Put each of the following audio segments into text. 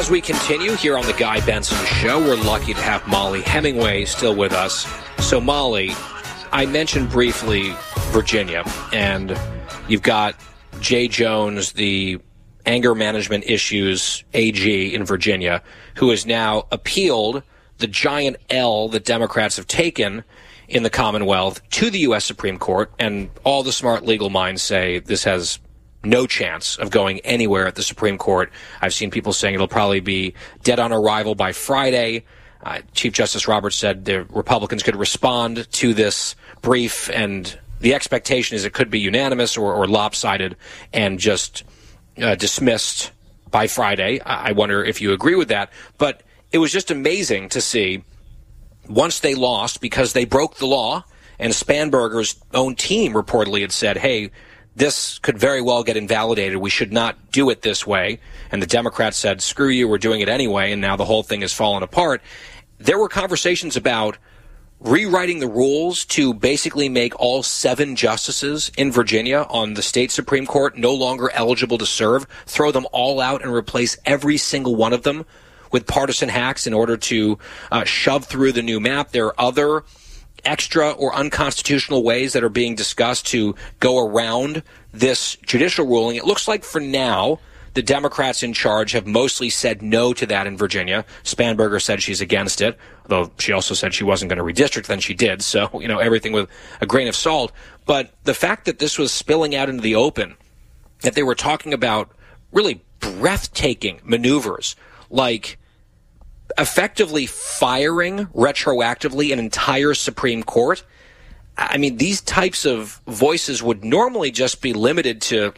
As we continue here on the Guy Benson Show, we're lucky to have Molly Hemingway still with us. So, Molly, I mentioned briefly Virginia, and you've got Jay Jones, the anger management issues AG in Virginia, who has now appealed the giant L that Democrats have taken in the Commonwealth to the U.S. Supreme Court, and all the smart legal minds say this has no chance of going anywhere at the Supreme Court. I've seen people saying it'll probably be dead on arrival by Friday. Chief Justice Roberts said the Republicans could respond to this brief, and the expectation is it could be unanimous or lopsided and just dismissed by Friday. I wonder if you agree with that. But it was just amazing to see once they lost because they broke the law, and Spanberger's own team reportedly had said, hey, this could very well get invalidated. We should not do it this way. And the Democrats said, screw you, we're doing it anyway, and now the whole thing has fallen apart. There were conversations about rewriting the rules to basically make all 7 justices in Virginia on the state Supreme Court no longer eligible to serve, throw them all out and replace every single one of them with partisan hacks in order to shove through the new map. There are other extra or unconstitutional ways that are being discussed to go around this judicial ruling. It looks like for now, the Democrats in charge have mostly said no to that in Virginia. Spanberger said she's against it, though she also said she wasn't going to redistrict, then she did. So, everything with a grain of salt. But the fact that this was spilling out into the open, that they were talking about really breathtaking maneuvers, like effectively firing retroactively an entire Supreme Court. I mean, these types of voices would normally just be limited to,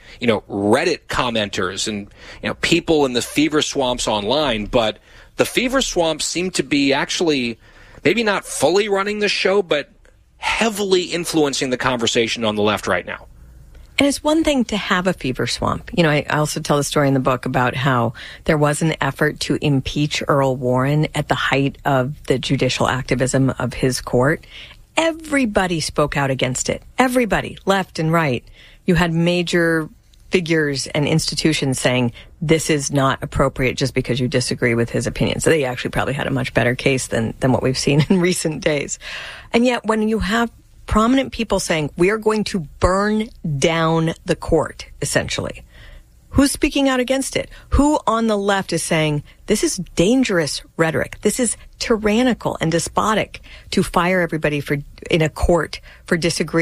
Reddit commenters and, people in the fever swamps online. But the fever swamps seem to be actually maybe not fully running the show, but heavily influencing the conversation on the left right now. And it's one thing to have a fever swamp. I also tell the story in the book about how there was an effort to impeach Earl Warren at the height of the judicial activism of his court. Everybody spoke out against it. Everybody, left and right. You had major figures and institutions saying this is not appropriate just because you disagree with his opinion. So they actually probably had a much better case than what we've seen in recent days. And yet when you have prominent people saying, we are going to burn down the court, essentially. Who's speaking out against it? Who on the left is saying, this is dangerous rhetoric. This is tyrannical and despotic to fire everybody in a court for disagreeing